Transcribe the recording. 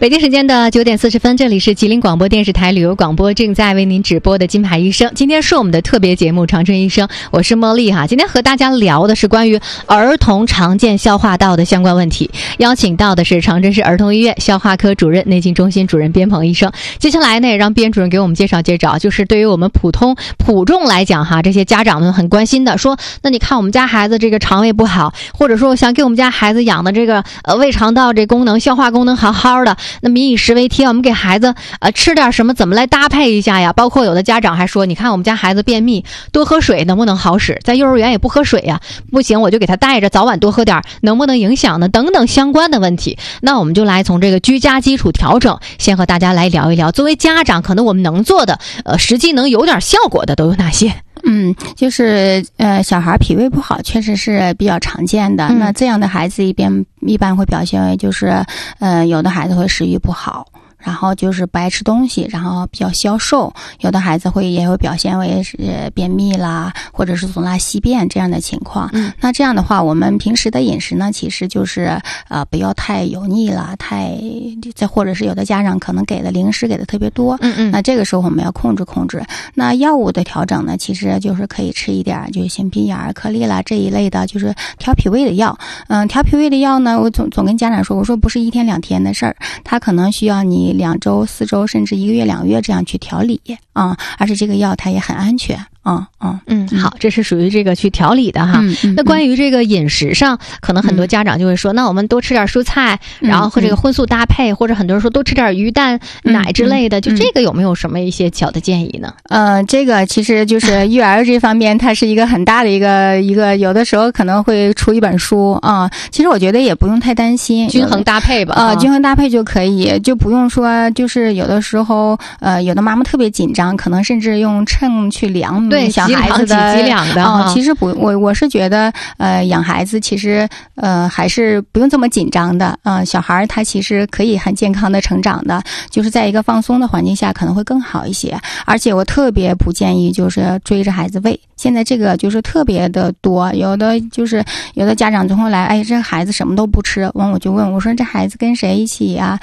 北京时间的9点40分，这里是吉林广播电视台旅游广播正在为您直播的金牌医生。今天是我们的特别节目长春医生，我是茉莉哈。今天和大家聊的是关于儿童常见消化道的相关问题，邀请到的是长春市儿童医院消化科主任、内镜中心主任边鹏医生。接下来呢，也让边主任给我们介绍，就是对于我们普众来讲哈，这些家长们很关心的，说那你看我们家孩子这个肠胃不好，或者说我想给我们家孩子养的这个胃肠道这功能、消化功能好好的，那民以食为天，我们给孩子吃点什么，怎么来搭配一下呀？包括有的家长还说，你看我们家孩子便秘，多喝水能不能好使？在幼儿园也不喝水呀，不行我就给他带着，早晚多喝点，能不能影响呢？等等相关的问题。那我们就来从这个居家基础调整，先和大家来聊一聊，作为家长可能我们能做的实际能有点效果的都有哪些？ 就是小孩脾胃不好确实是比较常见的。那这样的孩子一般会表现为就是有的孩子会食欲不好，然后就是不爱吃东西，然后比较消瘦，有的孩子也会表现为是便秘啦，或者是总拉稀便这样的情况。那这样的话，我们平时的饮食呢，其实就是不要太油腻啦，再或者是有的家长可能给的零食给的特别多，那这个时候我们要控制。那药物的调整呢，其实就是可以吃一点就是杏皮眼、颗粒啦这一类的，就是调脾胃的药。调脾胃的药呢，我总跟家长说，我说不是1天2天的事儿，它可能需要你2周、4周，甚至1个月、2个月这样去调理而且这个药它也很安全。 好，这是属于这个去调理的哈。那关于这个饮食上，可能很多家长就会说，那我们多吃点蔬菜，然后和这个荤素搭配，或者很多人说多吃点鱼蛋、奶之类的，就这个有没有什么一些小的建议呢？ 这个其实就是育儿这方面，它是一个很大的一个，有的时候可能会出一本书啊。其实我觉得也不用太担心， 均衡搭配吧。 均衡搭配就可以，就不用说就是有的时候有的妈妈特别紧张，可能甚至用秤去量。 对， 小孩子几两的其实不，我是觉得养孩子其实还是不用这么紧张的小孩他其实可以很健康的成长的，就是在一个放松的环境下可能会更好一些。而且我特别不建议就是追着孩子喂，现在这个就是特别的多，有的家长就会来，这孩子什么都不吃，我就问我说这孩子跟谁一起啊？